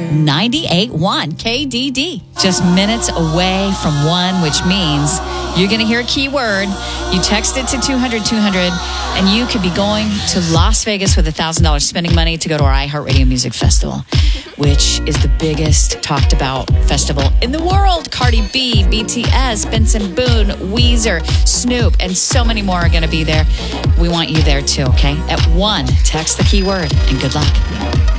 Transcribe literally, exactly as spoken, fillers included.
ninety-eight point one K D D. Just minutes away from one, which means you're going to hear a keyword. You text it to two hundred two hundred, and you could be going to Las Vegas with one thousand dollars spending money to go to our iHeartRadio Music Festival, which is the biggest talked about festival in the world. Cardi B, B T S, Benson Boone, Weezer, Snoop, and so many more are going to be there. We want you there too, okay? At one, text the keyword, and good luck.